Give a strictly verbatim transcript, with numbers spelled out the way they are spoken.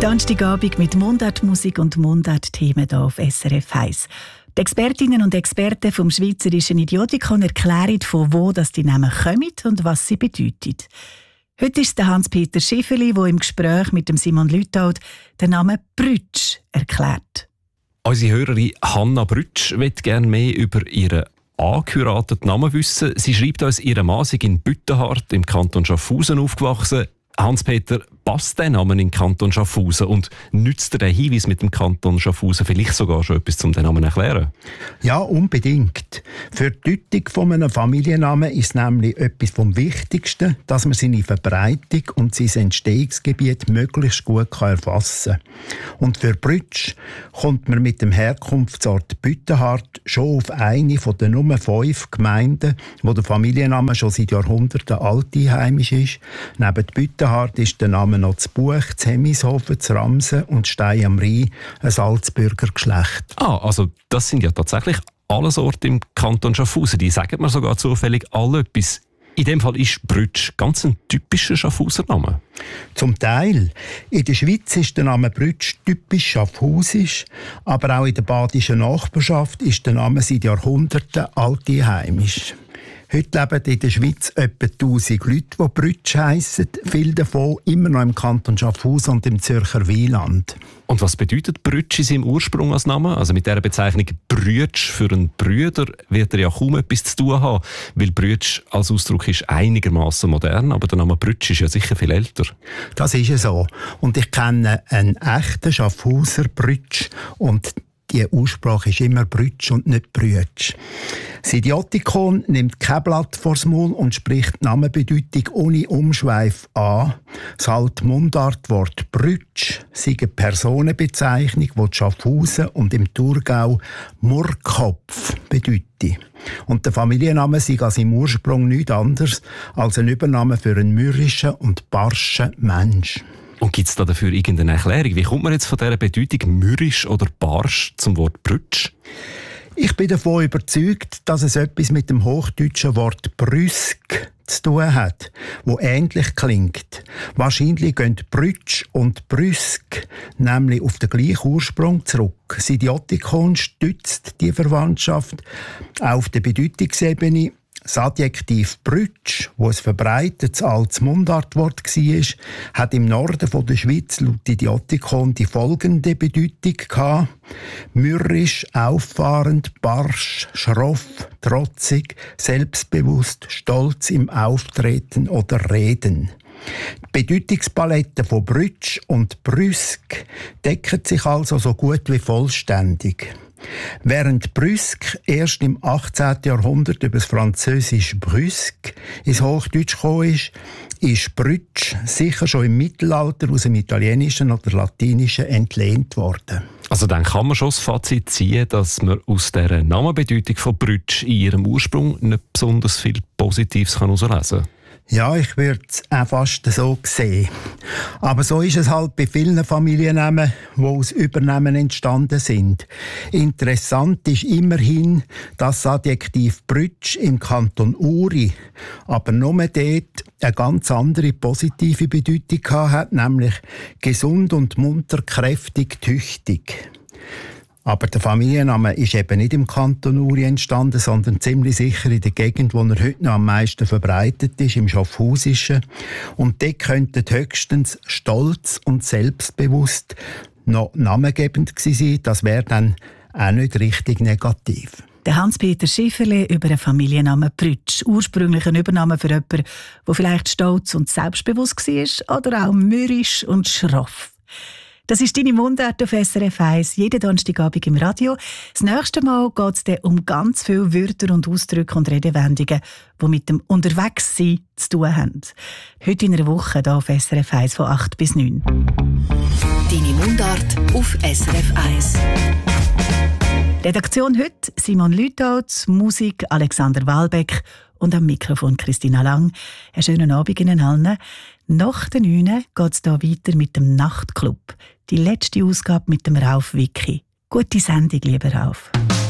Donnerstagabend mit Mundartmusik und Mundartthemen hier auf S R F eins. Die Expertinnen und Experten vom Schweizerischen Idiotikon erklären, von wo das die Namen kommen und was sie bedeuten. Heute ist es Hans-Peter Schifferli, der im Gespräch mit dem Simon Lüthold den Namen Brütsch erklärt. Unsere Hörerin Hanna Brütsch möchte gerne mehr über ihren angeheirateten Namen wissen. Sie schreibt uns, ihre Mann sei in Büttenhardt im Kanton Schaffhausen aufgewachsen. Hans-Peter, passt der Name in den Kanton Schaffhausen und nützt dir der Hinweis mit dem Kanton Schaffhausen vielleicht sogar schon etwas, um den Namen zu erklären? Ja, unbedingt. Für die Deutung von einem Familiennamen ist nämlich etwas vom Wichtigsten, dass man seine Verbreitung und sein Entstehungsgebiet möglichst gut erfassen kann. Und für Brütsch kommt man mit dem Herkunftsort Büttenhardt schon auf eine von den Nummer fünf Gemeinden, wo der Familienname schon seit Jahrhunderten altheimisch ist. Neben Büttenhardt ist der Name noch zu Buch, zu Hemishofen, zu Ramsen und Stein am Rhein, ein Salzburger Geschlecht. Ah, also das sind ja tatsächlich alles Orte im Kanton Schaffhausen. Die sagen mir sogar zufällig alle etwas. In dem Fall ist Brütsch ganz ein typischer Schaffhauser Name. Zum Teil. In der Schweiz ist der Name Brütsch typisch schaffhausisch, aber auch in der badischen Nachbarschaft ist der Name seit Jahrhunderten altheimisch. Heute leben in der Schweiz etwa tausend Leute, die Brütsch heissen. Viele davon immer noch im Kanton Schaffhausen und im Zürcher Wieland. Und was bedeutet Brütsch in seinem Ursprung als Name? Also mit dieser Bezeichnung Brütsch für einen Brüder wird er ja kaum etwas zu tun haben, weil Brütsch als Ausdruck ist einigermaßen modern, aber der Name Brütsch ist ja sicher viel älter. Das ist ja so. Und ich kenne einen echten Schaffhauser Brütsch und die Aussprache ist immer Brütsch und nicht Brütsch. Das Idiotikon nimmt kein Blatt vors Maul und spricht die Namenbedeutung ohne Umschweif an. Das alte Mundartwort Brütsch sei eine Personenbezeichnung, die Schaffhausen und im Thurgau Murrkopf bedeutet. Und der Familienname sei also im Ursprung nichts anderes als ein Übername für einen mürrischen und barschen Mensch. Und gibt es da dafür irgendeine Erklärung? Wie kommt man jetzt von dieser Bedeutung mürrisch oder barsch zum Wort Brütsch? Ich bin davon überzeugt, dass es etwas mit dem hochdeutschen Wort brüsk zu tun hat, wo ähnlich klingt. Wahrscheinlich gehen Brütsch und brüsk nämlich auf den gleichen Ursprung zurück. Das Idiotikon stützt die Verwandtschaft auf der Bedeutungsebene. Das Adjektiv Brütsch, wo ein verbreitetes altes Mundartwort war, hat im Norden von der Schweiz laut Idiotikon die folgende Bedeutung gehabt: mürrisch, auffahrend, barsch, schroff, trotzig, selbstbewusst, stolz im Auftreten oder Reden. Die Bedeutungspalette von Brütsch und Brüsk decken sich also so gut wie vollständig. Während Brüsk erst im achtzehnten Jahrhundert über das französische Brüsk ins Hochdeutsch gekommen ist, ist Brütsch sicher schon im Mittelalter aus dem Italienischen oder Latinischen entlehnt worden. Also dann kann man schon das Fazit ziehen, dass man aus dieser Namenbedeutung von Brütsch in ihrem Ursprung nicht besonders viel Positives herauslesen kann. Ja, ich würde es auch fast so sehen. Aber so ist es halt bei vielen Familiennamen, die aus Übernahmen entstanden sind. Interessant ist immerhin, dass das Adjektiv Brütsch im Kanton Uri aber nur dort eine ganz andere positive Bedeutung hat, nämlich gesund und munter, kräftig, tüchtig. Aber der Familienname ist eben nicht im Kanton Uri entstanden, sondern ziemlich sicher in der Gegend, wo er heute noch am meisten verbreitet ist, im Schaffhausischen. Und dort könnten höchstens stolz und selbstbewusst noch namengebend gewesen sein. Das wäre dann auch nicht richtig negativ. Der Hans-Peter Schifferli über den Familiennamen Brütsch. Ursprünglich ein Übername für jemanden, der vielleicht stolz und selbstbewusst war oder auch mürrisch und schroff. Das ist deine Mundart auf S R F eins, jeden Donnerstagabend im Radio. Das nächste Mal geht es um ganz viele Wörter und Ausdrücke und Redewendungen, die mit dem Unterwegssein zu tun haben. Heute in einer Woche hier auf S R F eins von acht bis neun. Deine Mundart auf S R F eins. Redaktion heute Simon Lüthold, Musik Alexander Wahlbeck und am Mikrofon Christina Lang. Einen schönen Abend Ihnen allen. Nach den neun geht es hier weiter mit dem Nachtclub. Die letzte Ausgabe mit dem Rauf Wicki. Gute Sendung, lieber Rauf.